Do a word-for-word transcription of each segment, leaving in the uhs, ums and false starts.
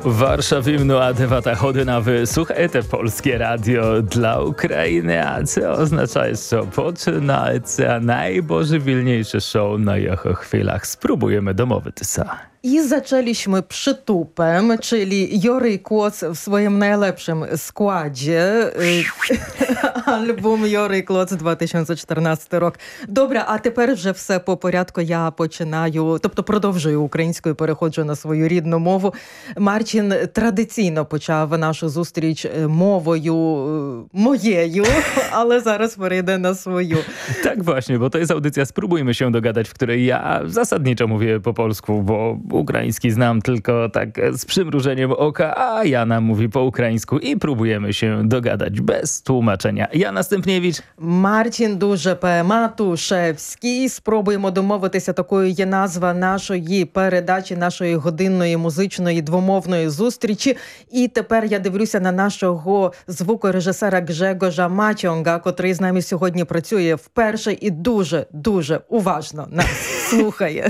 В Варшаві дев'ята година, ви слухаєте Польське радіо для України, а це означає, що починається найбожевільніше шоу на його хвилях. Спробуємо домовитися. I zaczęliśmy przytupem, czyli Jory Kloc w swoim najlepszym składzie. Альбом Jory Kloc дві тисячі чотирнадцятий рік. Добре, а тепер вже все по порядку. Я починаю, тобто продовжую українською, переходжу на свою рідну мову. Марчин традиційно почав нашу зустріч мовою моєю, ale zaraz перейде на свою. Tak właśnie, bo to jest audycja Spróbujmy się dogadać, w której ja zasadniczo mówię po polsku, bo ukraiński znam tylko tak z przymrużeniem oka, a Jana mówi po ukraińsku i próbujemy się dogadać bez tłumaczenia. Jana Stępniewicz. Марчин Дуже Матушевський. Спробуємо домовитися, такою є назва нашої передачі, нашої годинної музичної двомовної зустрічі. І тепер я дивлюся на нашого звукорежисера Гжегожа Матьонга, котрий з нами сьогодні працює вперше і дуже-дуже уважно нас слухає.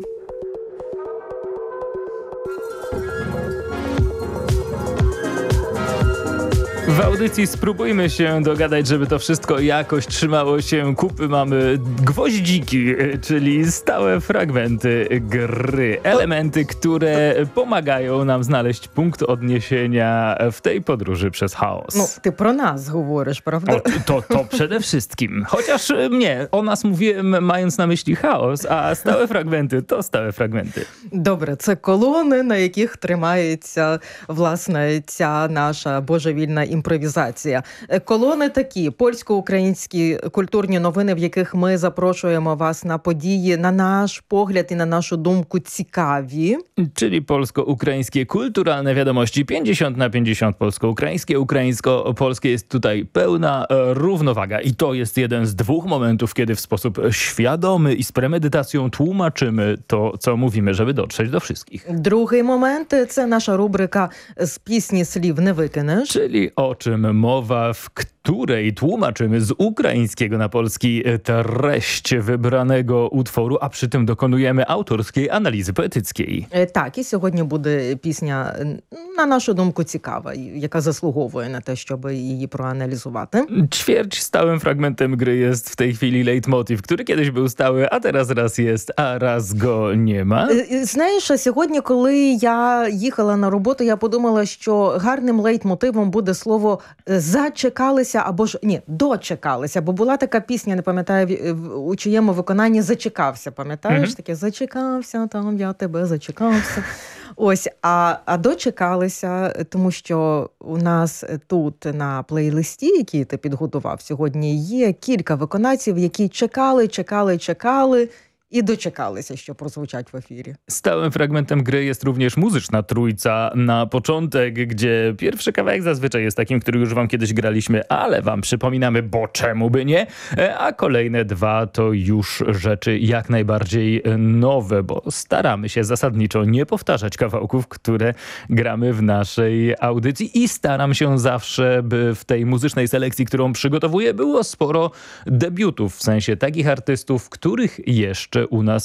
W audycji Spróbujmy się dogadać, żeby to wszystko jakoś trzymało się kupy. Mamy gwoździki, czyli stałe fragmenty gry. Elementy, które pomagają nam znaleźć punkt odniesienia w tej podróży przez chaos. No, ty pro nas говориш, prawda? O, to, to przede wszystkim. Chociaż nie, o nas mówiłem mając na myśli chaos, a stałe fragmenty to stałe fragmenty. Добре, це колони, на яких тримається, власне, ця наша божевільна імпровізація. Колони такі, польсько-українські культурні новини, в яких ми запрошуємо вас на події, на наш погляд і на нашу думку, цікаві. Czyli polsko-ukraińskie kulturalne wiadomości pięćdziesiąt na pięćdziesiąt polsko-ukraińskie, ukraińsko-polskie jest tutaj pełna e, równowaga i to jest jeden z dwóch momentów, kiedy w sposób świadomy i z premedytacją tłumaczymy to, co mówimy, żeby dotrzeć do wszystkich. Другий момент – це наша рубрика «З пісні слів не викинеш». Czyli o czym mowa, w której tłumaczymy z ukraińskiego na polski treść wybranego utworu, a przy tym dokonujemy autorskiej analizy poetyckiej. Так, і сьогодні буде пісня, на нашу думку, цікава, яка заслуговує на те, щоб її проаналізувати. Ćwierć stałym fragmentem gry jest w tej chwili leitmotiv, który kiedyś był stały, a teraz raz jest, a raz go nie ma. Знаєш, сьогодні, коли я їхала на роботу, я подумала, що гарним лейтмотивом буде слово «зачекалися» або ж, ні, «дочекалися», бо була така пісня, не пам'ятаю, у чиєму виконанні «зачекався», пам'ятаєш? Mm-hmm. Таке «зачекався, там я тебе зачекався». Ось, а, а дочекалися, тому що у нас тут на плейлисті, який ти підготував сьогодні, є кілька виконавців, які чекали, чекали, чекали, i doczekалися, що прозвучать w ефірі. Stałym fragmentem gry jest również muzyczna trójca na początek, gdzie pierwszy kawałek zazwyczaj jest takim, który już wam kiedyś graliśmy, ale wam przypominamy, bo czemu by nie, a kolejne dwa to już rzeczy jak najbardziej nowe, bo staramy się zasadniczo nie powtarzać kawałków, które gramy w naszej audycji i staram się zawsze, by w tej muzycznej selekcji, którą przygotowuję, było sporo debiutów, w sensie takich artystów, których jeszcze u nas